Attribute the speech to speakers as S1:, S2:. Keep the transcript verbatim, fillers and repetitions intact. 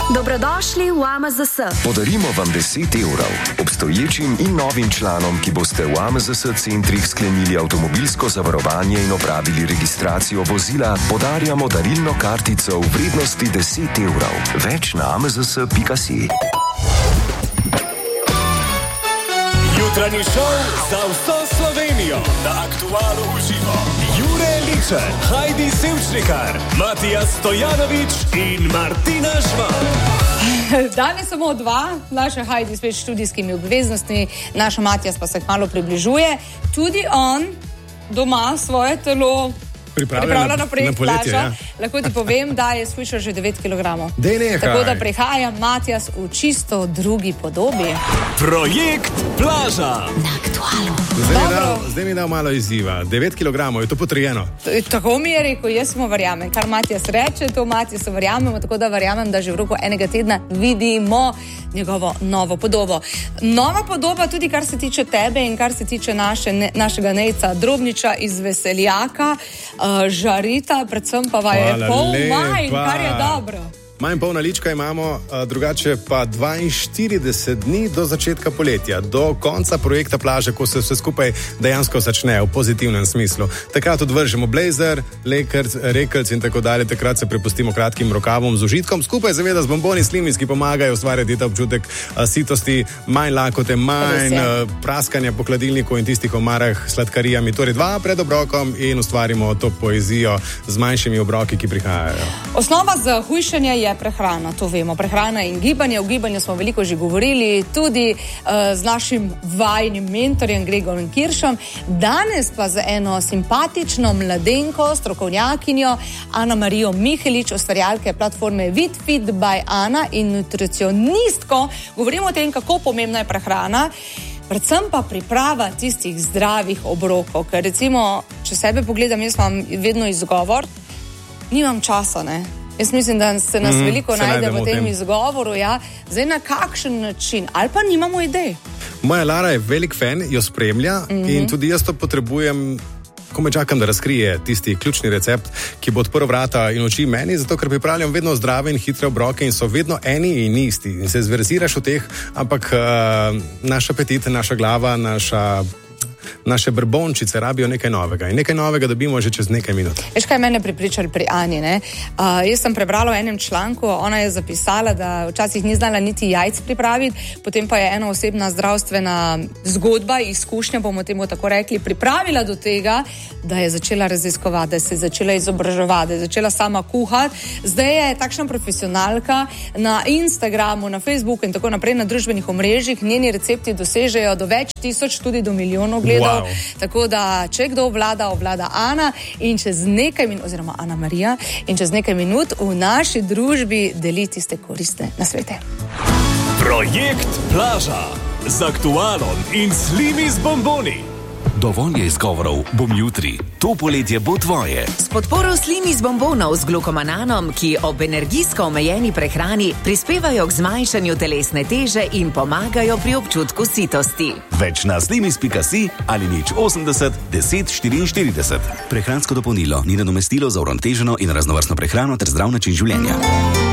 S1: Dobrodošli v A M Z S.
S2: Podarimo vam deset evrov. Obstoječim in novim članom, ki boste v A M Z S centrih sklenili avtomobilsko zavarovanje in opravili registracijo vozila, podarjamo darilno kartico v vrednosti deset evrov. Več na a m z s pika si.
S3: Jutranji šov za vso Slovenijo na Aktualu uživo. Jure Ličer, Heidi Sevčnikar, Matija Stojanović in Martina Žvan.
S4: Danes samo dva, naša Heidi spet s študijskimi obveznostmi, naša Matijas pa se malo približuje. Tudi on doma svoje telo pripravlja na projekt Plaža. Ja. Lahko ti povem, da je shujšal že devet kilogramov. Tako da prihaja Matijas v čisto drugi podobi.
S3: Projekt Plaža
S4: na Aktualu.
S5: Zdaj mi je dal malo izziva. devet kilogramov, je to potrjeno?
S4: Tako mi je rekel, jaz mu verjamem. Kar Matijas reče, to Matijas verjamemo, tako da verjamem, da že v roku enega tedna vidimo njegovo novo podobo. Nova podoba tudi kar se tiče tebe in kar se tiče naše, ne, našega Nejca Drobniča iz Veseljaka. Uh, žarita, predvsem pa va je pol manj, kar je dobro.
S5: Manj polna lička imamo, drugače pa dvainštirideset dni do začetka poletja, do konca projekta Plaže, ko se vse skupaj dejansko začne v pozitivnem smislu. Takrat odvržemo blazer, lekrc, rekelc in tako dalje, takrat se prepustimo kratkim rokavom z užitkom, skupaj seveda z bomboni Slimis, ki pomagajo ustvarjati ta občutek a, sitosti, manj lakote, manj a, praskanja po hladilniku in tistih omarah s sladkarijami. Torej dva pred obrokom in ustvarimo to poezijo z manjšimi obroki, ki prihajajo.
S4: Osnova za hujšanje je prehrana, to vemo. Prehrana in gibanje. V gibanju smo veliko že govorili, tudi uh, z našim vajnim mentorjem Gregorom Kiršom. Danes pa za eno simpatično mladenko, strokovnjakinjo Ana Marijo Mihelič, ustvarjalke platforme VitFit by Ana in nutricionistko. Govorimo o tem, kako pomembna je prehrana, predvsem pa priprava tistih zdravih obrokov. Ker recimo, če sebe pogledam, jaz imam vedno izgovor, nimam časa, ne? Jaz mislim, da se nas mm, veliko se najde v tem izgovoru, ja. Zdaj na kakšen način, ali pa nimamo idej.
S5: Moja Lara je velik fan, jo spremlja mm-hmm. in tudi jaz to potrebujem, ko me čakam, da razkrije tisti ključni recept, ki bo odprl vrata in oči meni, zato ker pripravljam vedno zdrave in hitre obroke in so vedno eni in isti. In se zverziraš v teh, ampak uh, naš apetit, naša glava, naša... naše brbončice rabijo nekaj novega in nekaj novega dobimo že čez nekaj minut.
S4: Veš, kaj mene pripričali pri Ani, ne? Uh, jaz sem prebrala v enem članku, ona je zapisala, da včasih ni znala niti jajc pripraviti, potem pa je ena osebna zdravstvena zgodba, izkušnja, bomo temu tako rekli, pripravila do tega, da je začela raziskovati, da se je začela izobraževati, da je začela sama kuhati. Zdaj je takšna profesionalka na Instagramu, na Facebooku in tako naprej, na družbenih omrežjih, njeni recepti dosežejo do več tisoč, tudi do milijonov gledov. Wow. Tako da, če kdo obvlada, obvlada Ana in čez nekaj minut, oziroma Ana Marija, in čez nekaj minut v naši družbi deli tiste koristne nasvete.
S3: Projekt Plaža z Aktualom in Slimis bomboni.
S6: Dovolj je izgovorov, bom jutri. To poletje bo tvoje.
S7: S podporo Slimis bombonov z glukomananom, ki ob energijsko omejeni prehrani prispevajo k zmanjšanju telesne teže in pomagajo pri občutku sitosti.
S6: Več na slimis pika si ali nič osemdeset deset štiriinštirideset. Prehransko dopolnilo ni nadomestilo za uravnoteženo in raznovrstno prehrano ter zdrav način življenja.